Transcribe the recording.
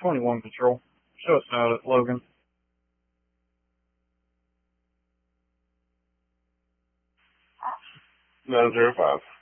21 Patrol. Show us out at Logan. 905.